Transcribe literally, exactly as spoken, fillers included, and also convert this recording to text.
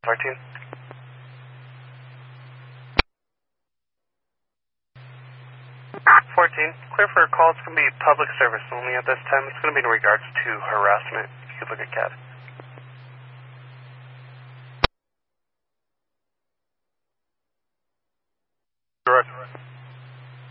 fourteen. fourteen, clear for a call. It's going to be public service only at this time. It's going to be in regards to harassment. You could look at C A D. Direct.